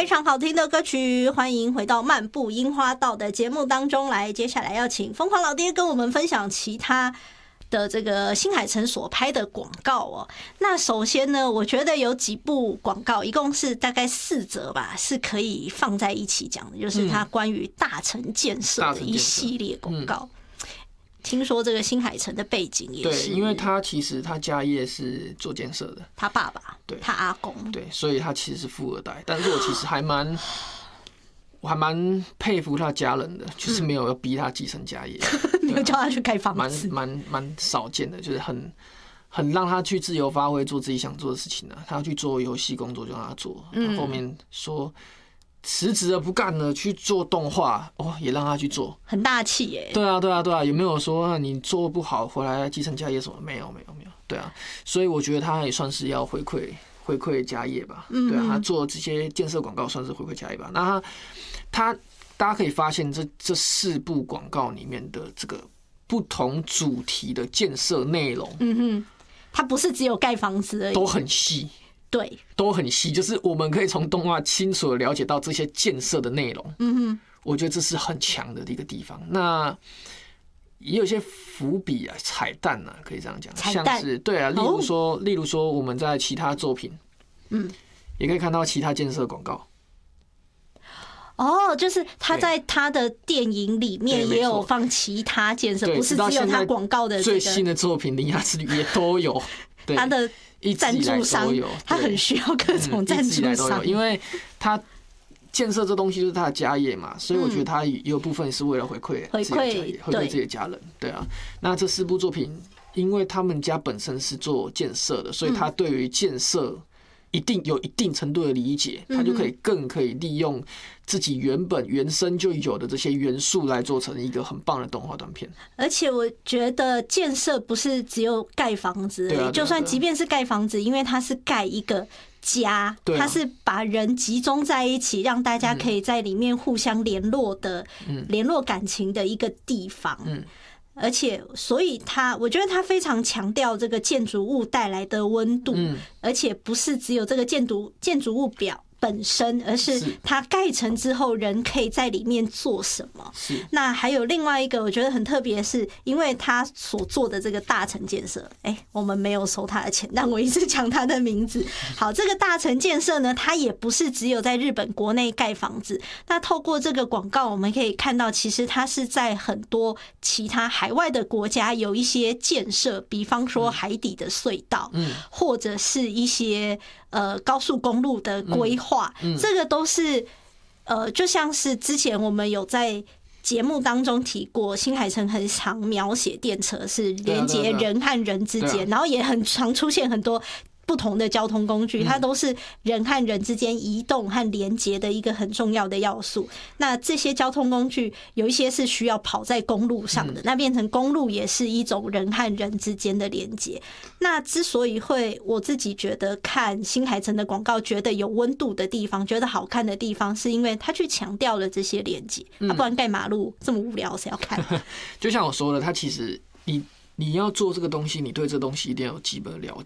非常好听的歌曲，欢迎回到漫步樱花道的节目当中来。接下来要请疯狂老爹跟我们分享其他的这个新海诚所拍的广告哦。那首先呢，我觉得有几部广告，一共是大概4则吧，是可以放在一起讲的，就是它关于大成建设的一系列广告。听说这个新海诚的背景也是， 对，因为他其实他家业是做建设的， 他爸爸，对，他阿公， 对，所以他其实是富二代。但是我其实我还蛮佩服他家人的，就是没有要逼他继承家业， 没有叫他去盖房子， 蛮少见的，就是很让他去自由发挥，做自己想做的事情啊。他要去做游戏工作就让他做，他后面说辞职了不干了，去做动画哦，也让他去做， 很大气耶。 对啊，有没有说你做不好回来继承家业什么？没有，对啊，所以我觉得他也算是要回馈家业吧，对啊，他做这些建设广告算是回馈家业吧。那他大家可以发现这4部广告里面的这个不同主题的建设内容， 它不是只有盖房子而已， 都很细。 对， 都很细，就是我们可以从动画清楚的了解到这些建设的内容。我觉得这是很强的一个地方。那也有一些伏笔啊、彩蛋啊，可以这样讲，像是对啊，例如说我们在其他作品，也可以看到其他建设广告。 哦，就是他在他的电影里面也有放其他建设，不是只有他广告的。 最新的作品《铃芽之旅》也都有。 他的赞助商，他很需要各种赞助商， 因为他建设这东西就是他的家业嘛，所以我觉得他也有部分是为了回馈自己的家人，对啊。那这4部作品，因为他们家本身是做建设的，所以他对于建设有一定程度的理解，他就更可以利用自己原生就有的这些元素来做成一个很棒的动画短片。 而且我觉得建设不是只有盖房子而已，就算即便是盖房子，因为它是盖一个家，它是把人集中在一起，让大家可以在里面互相联络感情的一个地方。而且，所以我觉得他非常强调这个建筑物带来的温度，而且不是只有这个建筑物本身，而是它盖成之后人可以在里面做什么。那还有另外一个我觉得很特别，是因为他所做的这个大成建设，我们没有收他的钱，但我一直讲他的名字。好，这个大成建设呢，它也不是只有在日本国内盖房子。那透过这个广告，我们可以看到，其实它是在很多其他海外的国家有一些建设，比方说海底的隧道，或者是一些高速公路的规划，这个都是就像是之前我们有在节目当中提过，新海诚很常描写电车是连接人和人之间，然后也很常出现很多不同的交通工具，它都是人和人之间移动和连接的一个很重要的要素。那这些交通工具有一些是需要跑在公路上的，那变成公路也是一种人和人之间的连接。那之所以我自己觉得看新海诚的广告觉得有温度的地方，觉得好看的地方，是因为他去强调了这些连接，不然盖马路这么无聊谁要看？ 就像我说的，他其实你要做这个东西，你对这东西一定要有基本的了